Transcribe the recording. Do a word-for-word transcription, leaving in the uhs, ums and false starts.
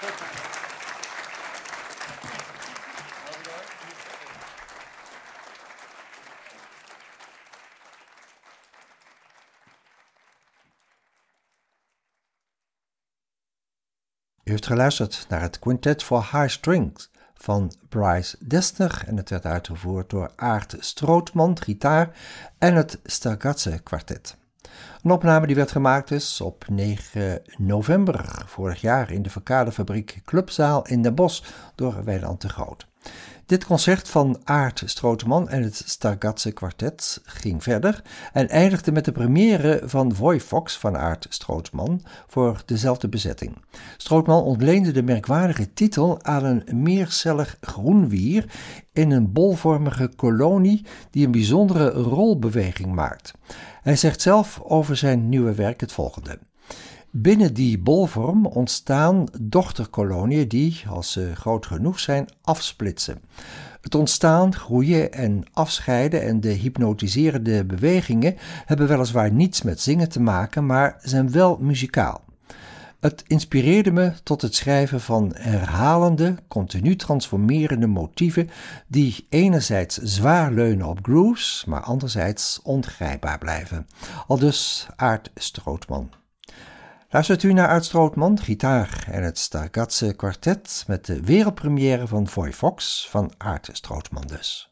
U heeft geluisterd naar het Quintet for High Strings van Bryce Dessner en het werd uitgevoerd door Aart Strootman, gitaar en het Stargazze Kwartet. Een opname die werd gemaakt dus op negen november vorig jaar in de Verkadefabriek Clubzaal in Den Bosch door Weiland de Groot. Dit concert van Aart Strootman en het Stargazze Kwartet ging verder en eindigde met de première van Voifox van Aart Strootman voor dezelfde bezetting. Strootman ontleende de merkwaardige titel aan een meercellig groenwier in een bolvormige kolonie die een bijzondere rolbeweging maakt. Hij zegt zelf over zijn nieuwe werk het volgende. Binnen die bolvorm ontstaan dochterkoloniën die, als ze groot genoeg zijn, afsplitsen. Het ontstaan, groeien en afscheiden en de hypnotiserende bewegingen hebben weliswaar niets met zingen te maken, maar zijn wel muzikaal. Het inspireerde me tot het schrijven van herhalende, continu transformerende motieven die enerzijds zwaar leunen op grooves, maar anderzijds ongrijpbaar blijven. Aldus Aart Strootman. Luistert u naar Aart Strootman, gitaar en het Stargazze Kwartet met de wereldpremière van Voifox van Aart Strootman dus.